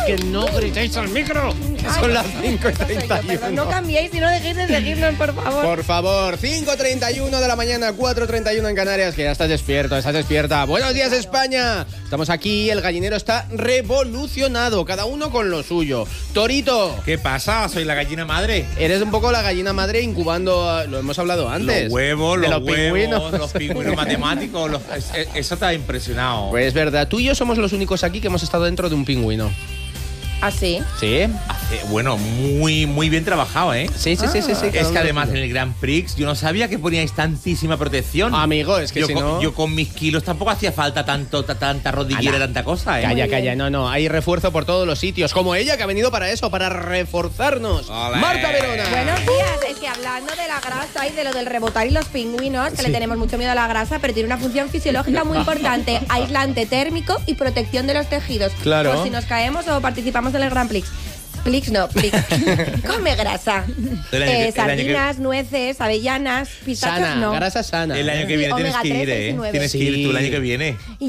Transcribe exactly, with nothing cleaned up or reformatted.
que no gritéis al micro. Ay, Son las cinco y eso soy yo, treinta y perdón. uno. No cambiéis y no dejéis de seguirnos, por favor. Por favor, cinco y treinta y uno de la mañana, cuatro y treinta y uno en Canarias, que ya estás despierto, estás despierta. Buenos días, España. Estamos aquí, el gallinero está revolucionado, cada uno con lo suyo. Torito. ¿Qué pasa? Soy la gallina madre. Eres un poco la gallina madre incubando, lo hemos hablado antes. Los huevos, de los, los huevos, pingüinos. los pingüinos matemáticos. Los, es- es- eso te ha impresionado. Pues es verdad, tú y yo somos los únicos aquí que hemos estado dentro de un pingüino. ¿Ah, sí? ¿Sí? Hace- bueno, muy, muy bien trabajado, ¿eh? Sí, sí, sí, sí, sí. cada Es uno que lo además suyo. en el Grand Prix yo no sabía que poníais tantísima protección. Amigo, es que yo, si con, no... yo con mis kilos tampoco hacía falta tanto, ta- tanta rodillera, Ala. tanta cosa, ¿eh? Calla, Muy calla, bien. no, no, hay refuerzo por todos los sitios, como ella que ha venido para eso, para reforzarnos. Olé. Marta Verona. Buenos días. Es que hablando de la grasa y de lo del rebotar y los pingüinos, que Sí. le tenemos mucho miedo a la grasa, pero tiene una función fisiológica muy importante, aislante térmico y protección de los tejidos. Claro. Por si nos caemos o participamos en el Grand Prix. Plix no, Plix. Come grasa. El año que- Eh, el año que- sardinas, nueces, avellanas, pistachos Sana, no. grasa sana. El año que Sí, viene tienes omega que ir, tres, seis y ¿eh? nueve. Tienes que ir tú el Sí. año que viene.